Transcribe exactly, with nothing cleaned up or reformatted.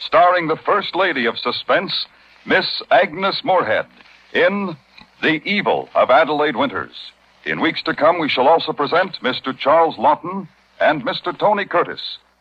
starring the First Lady of Suspense, Miss Agnes Moorehead, in The Evil of Adelaide Winters. In weeks to come, we shall also present Mister Charles Lawton and Mister Tony Curtis